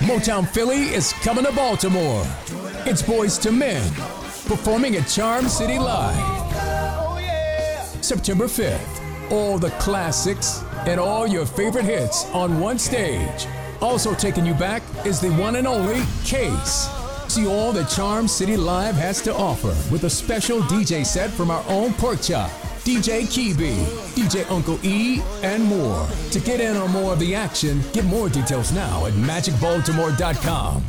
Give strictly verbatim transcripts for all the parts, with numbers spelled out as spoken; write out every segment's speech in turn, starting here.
Motown Philly is coming to Baltimore. It's Boys to Men, performing at Charm City Live. September fifth, all the classics and all your favorite hits on one stage. Also taking you back is the one and only Case. See all that Charm City Live has to offer with a special D J set from our own Pork Chop, D J Keeby, D J Uncle E, and more. To get in on more of the action, get more details now at magic baltimore dot com.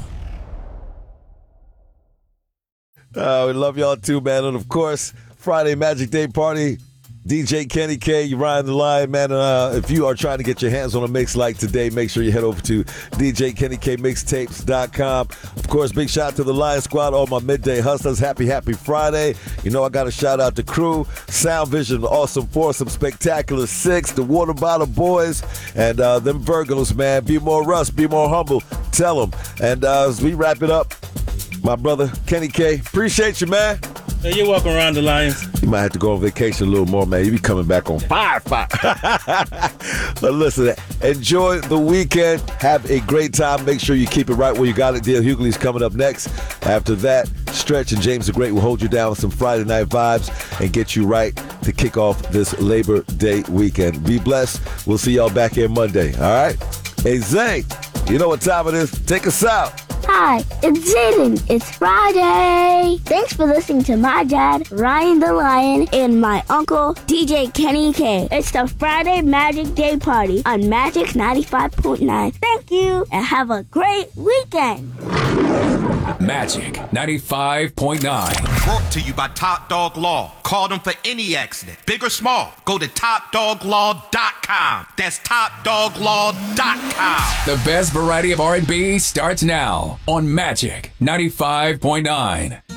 Uh, we love y'all too, man. And of course, Friday Magic Day Party, D J Kenny K, you Ryan the Lion, man. Uh, if you are trying to get your hands on a mix like today, make sure you head over to D J Kenny K mixtapes dot com. Of course, big shout out to the Lion Squad, all my midday hustlers. Happy, happy Friday. You know, I got a shout out to Crew, Sound Vision, Awesome Foursome, Spectacular Six, the Water Bottle Boys, and uh, them Virgos, man. Be more Russ, be more humble. Tell them. And uh, as we wrap it up, my brother Kenny K, appreciate you, man. Hey, you're welcome, Ron the Lions. You might have to go on vacation a little more, man. You be coming back on fire, fire. But listen, enjoy the weekend. Have a great time. Make sure you keep it right where you got it. Dale Hughley's coming up next. After that, Stretch and James the Great will hold you down with some Friday night vibes and get you right to kick off this Labor Day weekend. Be blessed. We'll see y'all back here Monday. All right? Hey, Zane, you know what time it is. Take us out. Hi, it's Zayden. It's Friday. Thanks for listening to my dad, Ryan the Lion, and my uncle, D J Kenny K. It's the Friday Magic Day Party on Magic ninety-five point nine. Thank you, and have a great weekend. Magic ninety-five point nine. Brought to you by Top Dog Law. Call them for any accident, big or small. Go to top dog law dot com. That's top dog law dot com. The best variety of R and B starts now on Magic ninety-five point nine.